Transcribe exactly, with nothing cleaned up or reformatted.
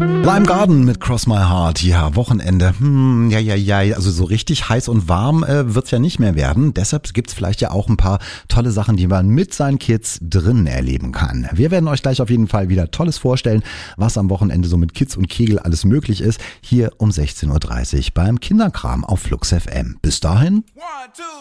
Lime Garden mit Cross My Heart. Ja, Wochenende. Hm, ja, ja, ja. Also so richtig heiß und warm äh, wird's ja nicht mehr werden. Deshalb gibt's vielleicht ja auch ein paar tolle Sachen, die man mit seinen Kids drinnen erleben kann. Wir werden euch gleich auf jeden Fall wieder Tolles vorstellen, was am Wochenende so mit Kids und Kegel alles möglich ist. Hier um sechzehn Uhr dreißig beim Kinderkram auf Flux F M. Bis dahin.